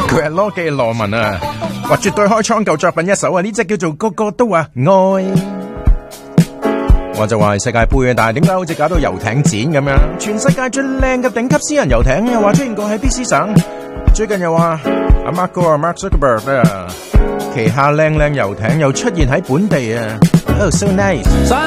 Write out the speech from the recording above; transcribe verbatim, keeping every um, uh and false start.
佢係羅記羅文啊，話絕對開創舊作品一首啊，呢隻叫做個個都話愛。我就話係世界盃啊，但係點解好似搞到遊艇展咁樣？全世界最靚嘅頂級私人遊艇又話出現過喺 B C 省，最近又話阿 Mark 哥啊 Mark Zuckerberg 啊旗下靚靚遊艇又出現喺本地啊 ，Oh so nice。